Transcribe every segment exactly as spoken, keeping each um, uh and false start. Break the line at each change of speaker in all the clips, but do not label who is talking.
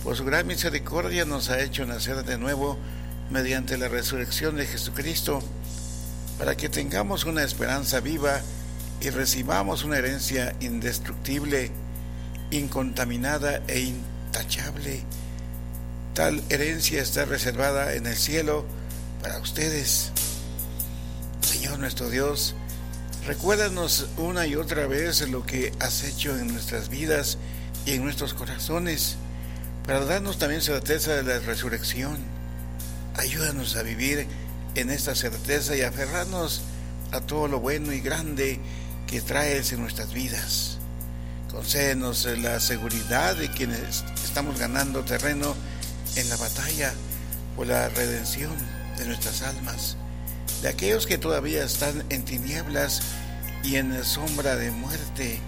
por su gran misericordia nos ha hecho nacer de nuevo mediante la resurrección de Jesucristo, para que tengamos una esperanza viva y recibamos una herencia indestructible, incontaminada e intachable. Tal herencia está reservada en el cielo para ustedes. Señor nuestro Dios, recuérdanos una y otra vez lo que has hecho en nuestras vidas y en nuestros corazones, para darnos también certeza de la resurrección. Ayúdanos a vivir en esta certeza y aferrarnos a todo lo bueno y grande que traes en nuestras vidas. Concédenos la seguridad de quienes estamos ganando terreno en la batalla por la redención de nuestras almas, de aquellos que todavía están en tinieblas y en sombra de muerte,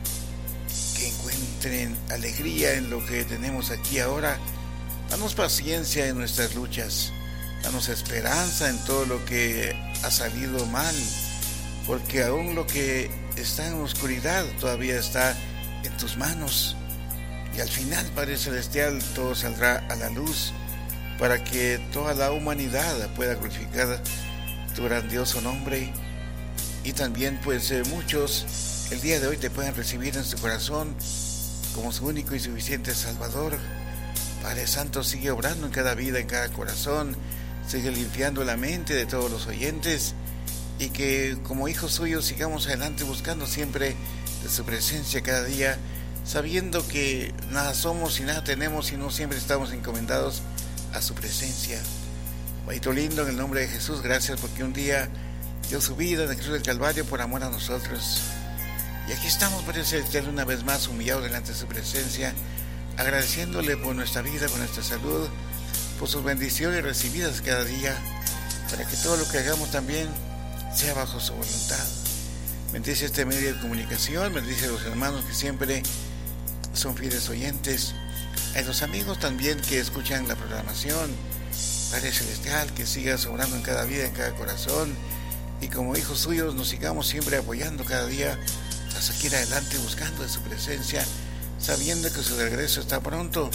que encuentren alegría en lo que tenemos aquí ahora. Danos paciencia en nuestras luchas, danos esperanza en todo lo que ha salido mal, porque aún lo que está en oscuridad todavía está en tus manos, y al final, Padre Celestial, todo saldrá a la luz para que toda la humanidad pueda glorificar tu grandioso nombre, y también pues eh, muchos el día de hoy te pueden recibir en su corazón como su único y suficiente Salvador. Padre Santo, sigue obrando en cada vida, en cada corazón, sigue limpiando la mente de todos los oyentes, y que como hijos suyos sigamos adelante buscando siempre de su presencia cada día, sabiendo que nada somos y nada tenemos, sino siempre estamos encomendados a su presencia. Padre lindo, en el nombre de Jesús, gracias porque un día dio su vida en la cruz del Calvario por amor a nosotros. Y aquí estamos, Padre Celestial, una vez más humillados delante de su presencia, agradeciéndole por nuestra vida, por nuestra salud, por sus bendiciones recibidas cada día, para que todo lo que hagamos también sea bajo su voluntad. Bendice este medio de comunicación, bendice a los hermanos que siempre son fieles oyentes, a los amigos también que escuchan la programación. Padre Celestial, que sigas obrando en cada vida, en cada corazón, y como hijos suyos nos sigamos siempre apoyando cada día a seguir adelante buscando de su presencia, sabiendo que su regreso está pronto,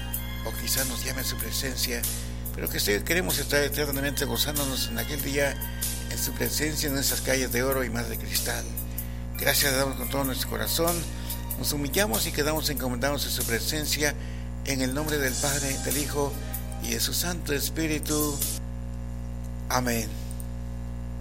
o quizás nos llame a su presencia, pero que queremos estar eternamente gozándonos en aquel día en su presencia, en esas calles de oro y mar de cristal. Gracias le damos con todo nuestro corazón, nos humillamos y quedamos encomendados en su presencia, en el nombre del Padre, del Hijo y de su Santo Espíritu. Amén.